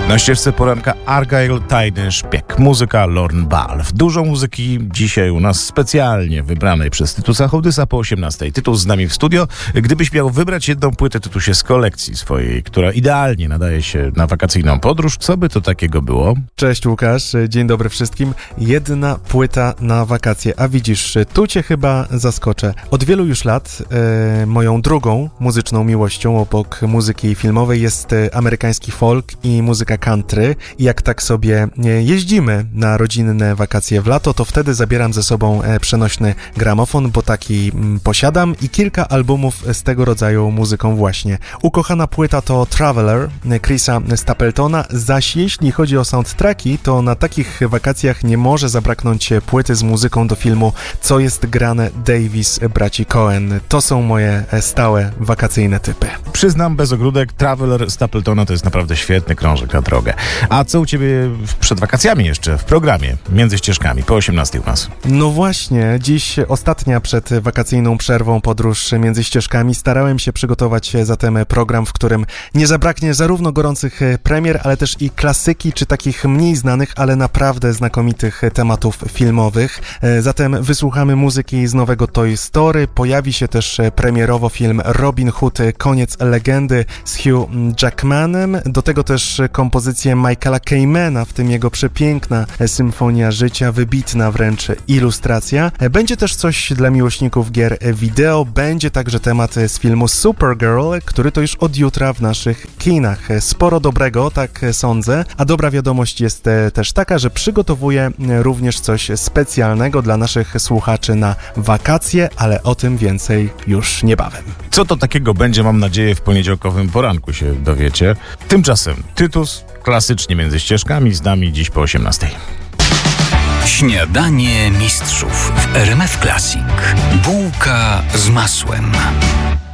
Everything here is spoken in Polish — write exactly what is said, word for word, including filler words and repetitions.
Na ścieżce poranka Argyle, Tajny Szpieg, muzyka Lorne Balfe. Dużo muzyki dzisiaj u nas specjalnie wybranej przez Tytusa Hołdysa po osiemnastej. Tytus z nami w studio. Gdybyś miał wybrać jedną płytę, Tytusie, z kolekcji swojej, która idealnie nadaje się na wakacyjną podróż, co by to takiego było? Cześć Łukasz, dzień dobry wszystkim. Jedna płyta na wakacje, a widzisz, tu cię chyba zaskoczę. Od wielu już lat e, moją drugą muzyczną miłością obok muzyki filmowej jest e, amerykański folk i muzyka country. I jak tak sobie jeździmy na rodzinne wakacje w lato, to wtedy zabieram ze sobą przenośny gramofon, bo taki posiadam, i kilka albumów z tego rodzaju muzyką właśnie. Ukochana płyta to Traveler Chrisa Stapletona, zaś jeśli chodzi o soundtracki, to na takich wakacjach nie może zabraknąć płyty z muzyką do filmu Co jest grane Davis braci Coen. To są moje stałe wakacyjne typy. Przyznam bez ogródek, Traveler Stapletona to jest naprawdę świetny krążek na drogę. A co u ciebie przed wakacjami jeszcze w programie Między ścieżkami po osiemnastej u nas? No właśnie, dziś ostatnia przed wakacyjną przerwą podróż między ścieżkami. Starałem się przygotować zatem program, w którym nie zabraknie zarówno gorących premier, ale też i klasyki, czy takich mniej znanych, ale naprawdę znakomitych tematów filmowych. Zatem wysłuchamy muzyki z nowego Toy Story. Pojawi się też premierowo film Robin Hood, Koniec legendy z Hugh Jackmanem. Do tego też kompozycje Michaela Kaymana, w tym jego przepiękna Symfonia Życia, wybitna wręcz ilustracja. Będzie też coś dla miłośników gier wideo, będzie także temat z filmu Supergirl, który to już od jutra w naszych kinach. Sporo dobrego, tak sądzę, a dobra wiadomość jest też taka, że przygotowuję również coś specjalnego dla naszych słuchaczy na wakacje, ale o tym więcej już niebawem. Co to takiego będzie, mam nadzieję, w poniedziałkowym poranku się dowiecie. Tymczasem Tytus klasycznie Między ścieżkami z nami dziś po osiemnastej. Śniadanie mistrzów w R M F Classic. Bułka z masłem.